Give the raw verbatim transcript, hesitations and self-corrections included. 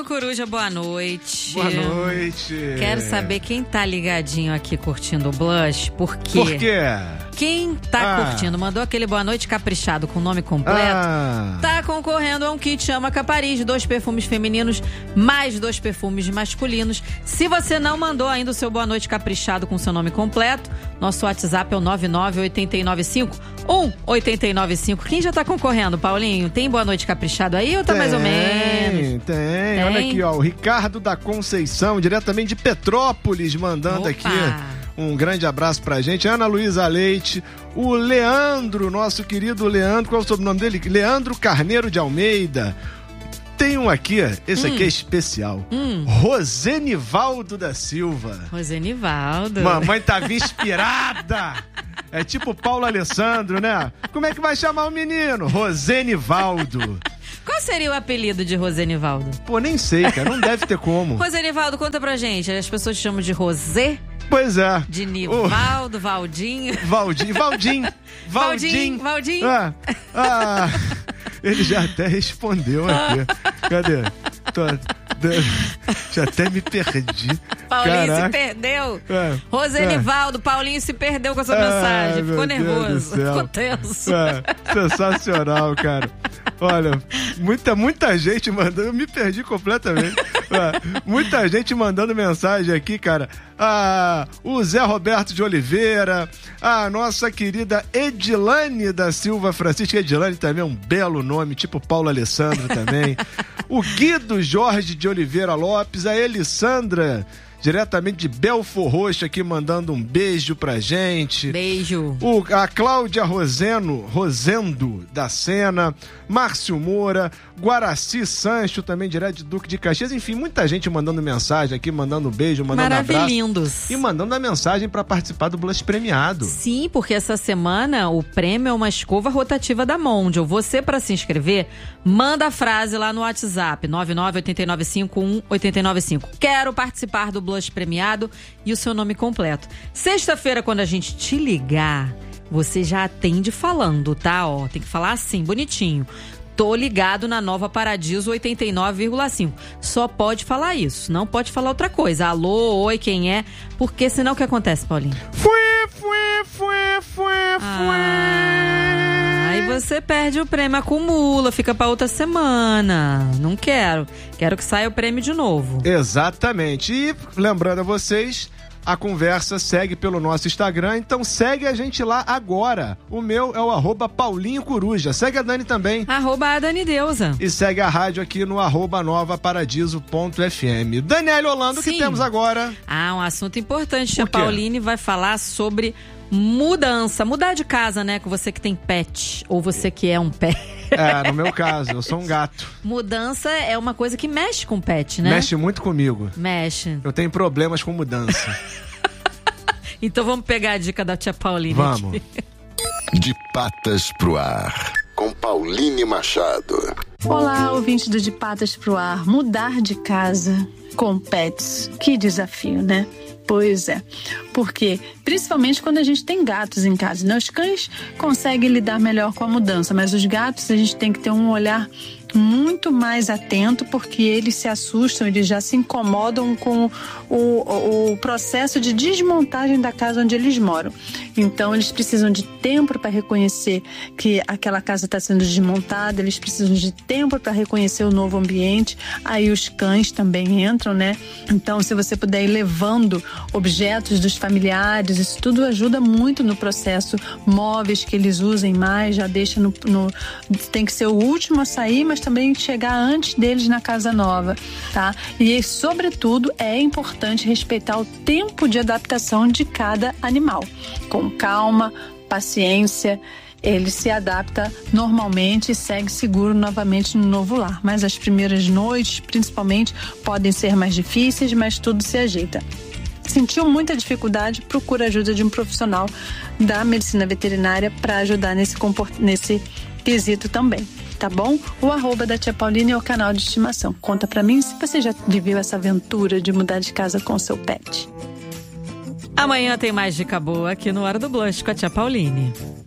Paulinho Coruja, boa noite. Boa noite. Quero saber quem tá ligadinho aqui curtindo o Blush, por quê? Por quê? Quem tá ah. curtindo, mandou aquele boa noite caprichado com o nome completo, ah. tá concorrendo a um kit Chama Capariz, dois perfumes femininos, mais dois perfumes masculinos. Se você não mandou ainda o seu boa noite caprichado com o seu nome completo, nosso WhatsApp é o nove nove oito nove cinco um oito nove cinco. Quem já tá concorrendo, Paulinho? Tem boa noite caprichado aí ou tá tem, mais ou menos? Tem, tem. Olha aqui, ó, o Ricardo da Conceição, diretamente de Petrópolis, mandando Opa. aqui um grande abraço pra gente. Ana Luísa Leite, o Leandro, nosso querido Leandro, qual é o sobrenome dele? Leandro Carneiro de Almeida. Tem um aqui, esse hum. aqui é especial. Hum. Rosenivaldo da Silva. Rosenivaldo. Mamãe tava inspirada. É tipo Paulo Alessandro, né? Como é que vai chamar o menino? Rosenivaldo. Qual seria o apelido de Rosenivaldo? Pô, nem sei, cara. Não deve ter como. Rosenivaldo, conta pra gente. As pessoas chamam de Rosé? Pois é. De Nivaldo, oh. Valdinho. Valdim, Valdim. Valdim. Valdim. Ah, ah, ele já até respondeu aqui. Cadê? Tô, já até me perdi. Paulinho Caraca. se perdeu. É, Rosenivaldo, é. Paulinho se perdeu com a sua ah, mensagem. Ficou nervoso, ficou tenso. É, sensacional, cara. Olha, muita, muita gente mandando, eu me perdi completamente. É, muita gente mandando mensagem aqui, cara. Ah, o Zé Roberto de Oliveira, a nossa querida Edilane da Silva Francisco. Edilane também é um belo nome, tipo Paulo Alessandro também. O Guido Jorge de Oliveira Lopes, a Elissandra, diretamente de Belfor Roxo, aqui mandando um beijo pra gente. Beijo. O, a Cláudia Roseno, Rosendo da Sena, Márcio Moura, Guaraci Sancho, também direto de Duque de Caxias. Enfim, muita gente mandando mensagem aqui, mandando beijo, mandando abraço. Maravilhindos. E mandando a mensagem pra participar do Blush premiado. Sim, porque essa semana o prêmio é uma escova rotativa da Mondial. Você, pra se inscrever, manda a frase lá no WhatsApp, nove nove oito nove cinco um oito nove cinco. Quero participar do Blush premiado e o seu nome completo. Sexta-feira, quando a gente te ligar, você já atende falando, tá? Ó, tem que falar assim, bonitinho. Tô ligado na Nova Paradiso oitenta e nove vírgula cinco. Só pode falar isso, não pode falar outra coisa. Alô, oi, quem é? Porque senão o que acontece, Paulinho? Fui, fui, fui, fui, fui. Ah, aí você perde o prêmio, acumula, fica pra outra semana. Não quero. Quero que saia o prêmio de novo. Exatamente. E lembrando a vocês, a conversa segue pelo nosso Instagram, então segue a gente lá agora. O meu é o arroba Paulinho Coruja. Segue a Dani também. Arroba a Dani Deusa. E segue a rádio aqui no arroba nova paradiso ponto f m. Daniela Holanda, o que temos agora? Ah, um assunto importante. A Pauline vai falar sobre mudança. Mudar de casa, né? Com você que tem pet. Ou você que é um pet. É, no meu caso, eu sou um gato. Mudança é uma coisa que mexe com o pet, né? Mexe muito comigo. Mexe. Eu tenho problemas com mudança. Então vamos pegar a dica da tia Pauline. Vamos. Aqui. De Patas pro Ar, com Pauline Machado. Olá, ouvinte do De Patas pro Ar. Mudar de casa com pets. Que desafio, né? Pois é, porque principalmente quando a gente tem gatos em casa, né? Os cães conseguem lidar melhor com a mudança, mas os gatos a gente tem que ter um olhar muito mais atento, porque eles se assustam, eles já se incomodam com o, o, o processo de desmontagem da casa onde eles moram. Então eles precisam de tempo para reconhecer que aquela casa está sendo desmontada, eles precisam de tempo para reconhecer o novo ambiente. Aí os cães também entram, né? Então, se você puder ir levando objetos dos familiares, isso tudo ajuda muito no processo. Móveis que eles usem mais, já deixa no, no tem que ser o último a sair, mas também chegar antes deles na casa nova, tá? E, sobretudo, é importante respeitar o tempo de adaptação de cada animal. Com calma, paciência, ele se adapta normalmente e segue seguro novamente no novo lar. Mas as primeiras noites, principalmente, podem ser mais difíceis, mas tudo se ajeita. Sentiu muita dificuldade, procura a ajuda de um profissional da medicina veterinária para ajudar nesse, comport... nesse quesito também. Tá bom? O arroba da tia Pauline é o canal de estimação. Conta pra mim se você já viveu essa aventura de mudar de casa com seu pet. Amanhã tem mais dica boa aqui no Hora do Blush com a tia Pauline.